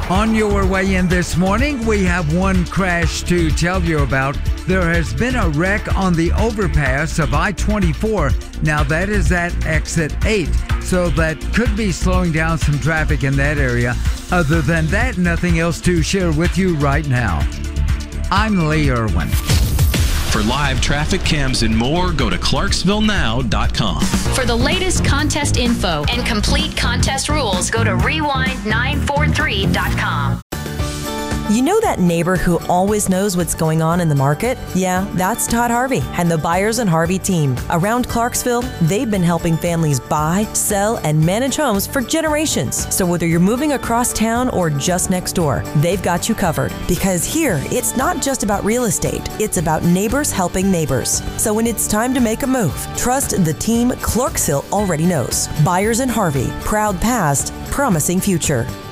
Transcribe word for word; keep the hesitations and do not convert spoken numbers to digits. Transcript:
On your way in this morning, we have one crash to tell you about. There has been a wreck on the overpass of I twenty-four. Now that is at exit eight, so that could be slowing down some traffic in that area. Other than that, nothing else to share with you right now. I'm Lee Irwin. For live traffic cams and more, go to clarksville now dot com. For the latest contest info and complete contest rules, go to rewind nine four three dot com. You know that neighbor who always knows what's going on in the market? Yeah, that's Todd Harvey and the Buyers and Harvey team. Around Clarksville, they've been helping families buy, sell, and manage homes for generations. So whether you're moving across town or just next door, they've got you covered. Because here, it's not just about real estate, it's about neighbors helping neighbors. So when it's time to make a move, trust the team Clarksville already knows. Buyers and Harvey, proud past, promising future.